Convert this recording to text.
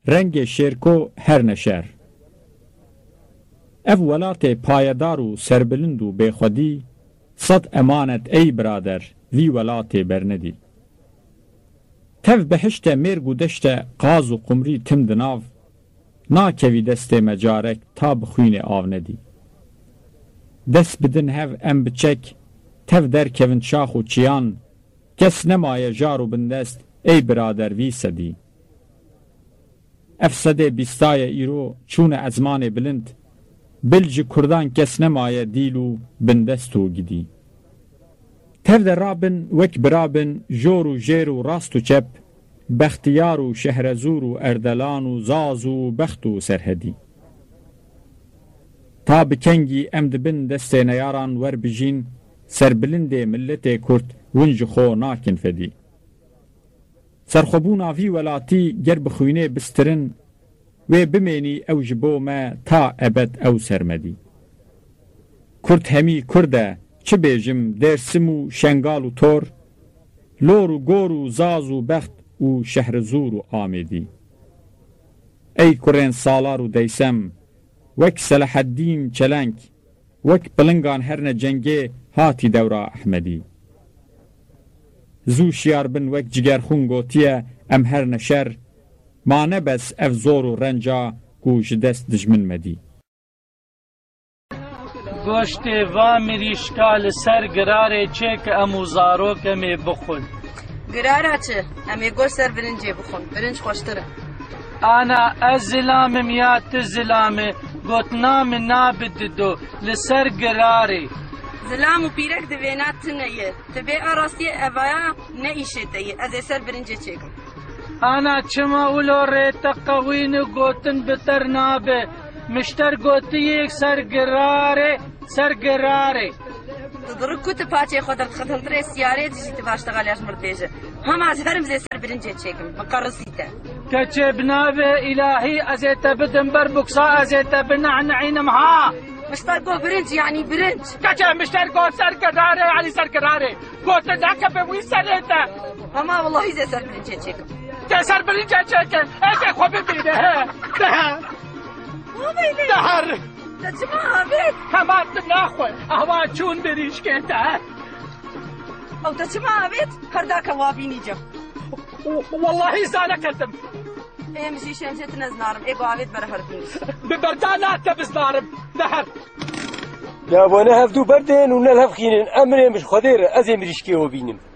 رنگ شیرکو هر نشر. اف ولات پایدار و سربلند و بخودی صد امانت ای برادر وی ولات برندی. تف بهشت مرگ و دشت قاز و قمری تم دناو ناکوی دست مجارک تا بخوین آو ندی. دست بدن هف ام بچک تف در کون شاخ و چیان کس نمای جارو بندست ای برادر وی سدی. افسده بیستای ایرو چون ازمان بلند بلج کردان کس نمای دیلو بندستو گدی. تف در رابن وک برابن جور و جیر و راست و چپ بختیار و شهرزور و اردلان و زاز و بخت و سرهدی. تا بکنگی امد بن دست نیاران ور بجین سربلند ملت کرد ونج خو ناکن فدی. سرخبون آفی ولاتی گر بخوینه بسترن و بمینی او جبو ما تا ابد او سرمدی. کرد همی کرده چه بیجم درسم و شنگال و تور لور و گور و زاز و بخت و شهرزور و آمدی. ای کرین سالار و دیسم وک صلاح الدین چلنگ وک بلنگان هرن جنگه هاتی دورا احمدی. زو شیار بن وک جگر خون گوتیه ام هر نشر ما نبس اف زور و رنجا گوش دست دجمن مدی. گوشت و مریشکال سر گراره چه که اموزارو کمی بخون. گراره چه؟ امی گوش سر برنجی بخون. برنج خوشتره. انا از زلامم یا تزلامه گوتنام نابد دو لسر گراره. زلام و پیرک دوینات تنیه. تبی آراستی اوایا نیشه تیه. از سر برنجی چکم. انا چما اولو ریتا قوین گوتن بتر نابه. مشتر گوتی یک سرگراره سرگراره. تدرک کت پاچه خودت خطلتره سیاره دیجی تباشتغالیاش مردیجه. هم از هرم زی سر برنجه چکم. مقارسیته. کچه بنابه الهی ازیتا بدن بر بکسا ازیتا بنعنعینم ها. مشتر گو برنج یعنی برنج. کچه مشتر گو سرگراره یعنی سرگراره. گوت دکه به وی سریتا. اما والله زی سر برنجه چکم. که سر برنجه چکم. ایک خوب بیده. دهر تجمع بيت كمان ناخذ اهوا چون بريش كده او تجمع بيت هرداك وابيني جو والله زالكتم ايه مشي شمشت نزنارم ايه قاعد برهردني ببردانات تبزنارم دهر يا وانا هفدو بردين ونلهف خينن امري مش خدير ازي مريشكي وبينم